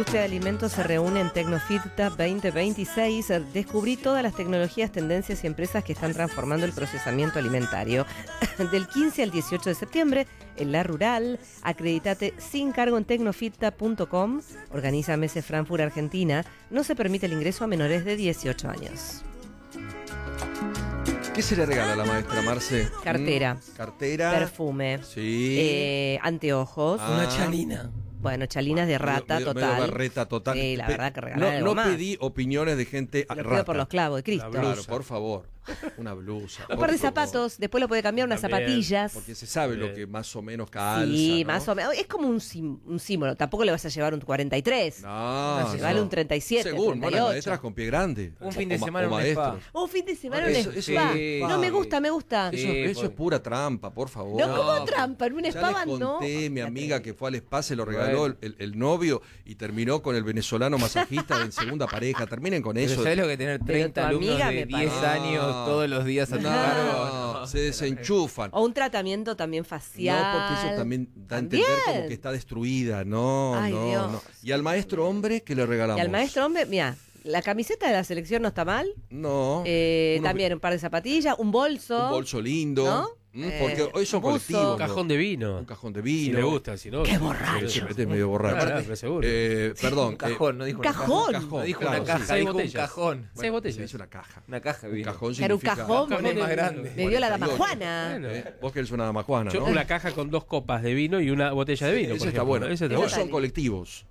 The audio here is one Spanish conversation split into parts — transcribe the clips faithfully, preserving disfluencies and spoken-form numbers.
industria de alimentos se reúne en Tecnofita veinte veintiséis. Descubrí todas las tecnologías, tendencias y empresas que están transformando el procesamiento alimentario. Del quince al dieciocho de septiembre, en La Rural, acreditate sin cargo en tecnofita punto com. Organiza Meses Frankfurt Argentina. No se permite el ingreso a menores de dieciocho años. ¿Qué se le regala a la maestra, Marce? Cartera. ¿Mm? Cartera. Perfume. Sí. Eh, anteojos. Ah. Una chalina. Bueno, chalinas de rata Medio- total. medio barreta total. Sí, la Pe- verdad que regalar No, algo no más. pedí opiniones de gente Lo rata. pido por los clavos de Cristo. La Claro, blusa. por favor. Una blusa. Un por par de favor. zapatos, después lo puede cambiar unas También, zapatillas. Porque se sabe lo Bien. que más o menos calza. Sí, ¿no? más o menos. Es como un, sim- un símbolo. Tampoco le vas a llevar un cuarenta y tres. No, Llevale no. un treinta y siete, Según, treinta y bueno, ocho. maestras con pie grande. Un fin de O ma- semana o en un spa. maestros. Un fin de semana Eso- en un eso spa. es- No, me gusta, me gusta. Eso, Sí, eso porque- es pura trampa, por favor. No, como trampa, en un Ya spa les van, ¿no? conté, mi amiga que fue al spa, se lo regaló el, el- el novio y terminó con el venezolano masajista de segunda pareja. Terminen con Pero eso. ¿sabes lo que tener Pero treinta tu alumnos amiga de me diez parece. años todos los días a tu cargo? No, se desenchufan. O un tratamiento también facial. No, porque eso también da a entender También. como que está destruida. No, Ay, no, Dios. no. ¿Y al maestro hombre qué le regalamos? Y al maestro hombre, mira, la camiseta de la selección no está mal. No. Eh, Unos- también un par de zapatillas, un bolso. Un bolso lindo. ¿No? Mm, Eh, porque hoy son un buzo. colectivos. Un ¿no? cajón de vino. Un cajón de Si vino. le gusta, si no. Qué sí, borracho. sí, sí. Este es medio borracho. Claro, pero seguro. Eh, perdón. Un cajón, no dijo Un cajón. una caja. No dijo Claro, una caja, seis dijo un botellas. cajón. Eh, Seis bueno, botellas. se dice una caja. Una caja de Un vino. cajón Era un significa- cajón. Cajón es más grande. Me dio la dama cuarenta y ocho. Juana. Bueno. Eh, Vos que eres una dama Juana, Yo, ¿no? una caja con dos copas de vino y una botella de vino. Eso por está ejemplo. bueno. Eso está Hoy bueno. son colectivos.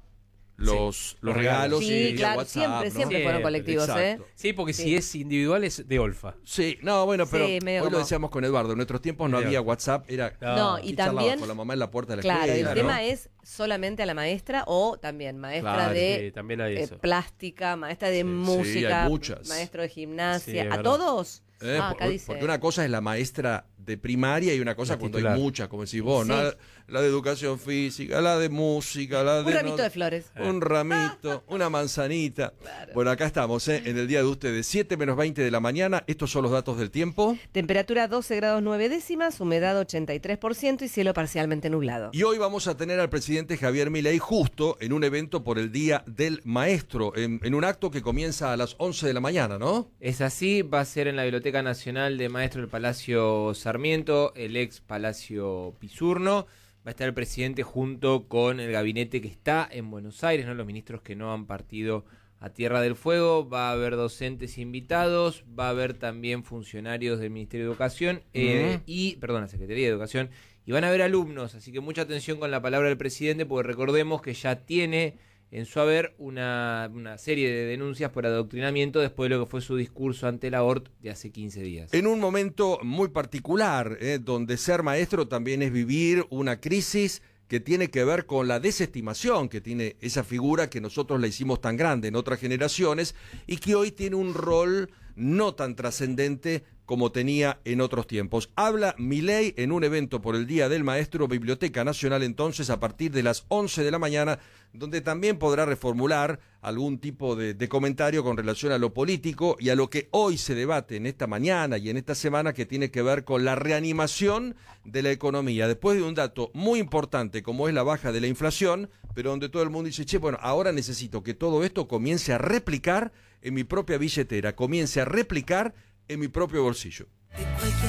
Los, los regalos. Sí, y claro, WhatsApp, siempre, ¿no? siempre fueron Siempre, colectivos, ¿eh? exacto. Sí, porque Sí. si es individual es de Olfa. Sí, no, bueno, pero Sí, medio hoy lo como- decíamos con Eduardo. En nuestros tiempos no Medio. había WhatsApp, era. No, y charlabas también- con la mamá en la puerta de la Claro, escuela. el ¿no? tema es solamente a la maestra o también maestra Claro, de sí, también hay eh, eso. plástica, maestra de Sí, música, hay muchas. maestro de gimnasia. Sí, es ¿A verdad. todos? Eh, ah, por- acá dice. Porque una cosa es la maestra de primaria y una cosa La cuando titular. hay muchas, como decís vos, Sí. ¿no? La, la de educación física, la de música, la de... Un ramito no- de flores. Un ramito, una manzanita. Bueno, acá estamos, ¿eh? En el día de ustedes, siete menos veinte de la mañana. Estos son los datos del tiempo. Temperatura doce grados nueve décimas, humedad ochenta y tres por ciento y cielo parcialmente nublado. Y hoy vamos a tener al presidente Javier Milei justo en un evento por el Día del Maestro, en, en un acto que comienza a las once de la mañana, ¿no? Es así, va a ser en la Biblioteca Nacional de Maestro del Palacio Sarmiento, el ex Palacio Pisurno. Va a estar el presidente junto con el gabinete que está en Buenos Aires, ¿no? Los ministros que no han partido a Tierra del Fuego. Va a haber docentes invitados, va a haber también funcionarios del Ministerio de Educación eh, Ujú. y, perdón, la Secretaría de Educación. Y van a haber alumnos, así que mucha atención con la palabra del presidente, porque recordemos que ya tiene en su haber una, una serie de denuncias por adoctrinamiento después de lo que fue su discurso ante la O R T de hace quince días. En un momento muy particular, ¿eh? Donde ser maestro también es vivir una crisis que tiene que ver con la desestimación que tiene esa figura que nosotros la hicimos tan grande en otras generaciones y que hoy tiene un rol no tan trascendente como tenía en otros tiempos. Habla Milei en un evento por el Día del Maestro, Biblioteca Nacional, entonces a partir de las once de la mañana, donde también podrá reformular algún tipo de, de comentario con relación a lo político y a lo que hoy se debate en esta mañana y en esta semana, que tiene que ver con la reanimación de la economía, después de un dato muy importante como es la baja de la inflación, pero donde todo el mundo dice, che, bueno, ahora necesito que todo esto comience a replicar en mi propia billetera, comience a replicar en mi propio bolsillo. De cualquier